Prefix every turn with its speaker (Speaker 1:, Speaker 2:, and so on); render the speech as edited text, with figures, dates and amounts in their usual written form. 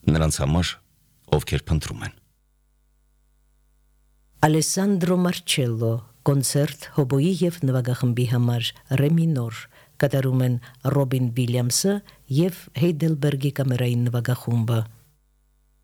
Speaker 1: նրանց համար, ովքեր փնտրում են։
Speaker 2: Alessandro Marcello, կոնցերտ հոբոյի և նվագախմբի համար ռե մինոր, կատարում են Ռոբին Վիլյամսը և Հեյդելբերգի կամերային նվագախումբը։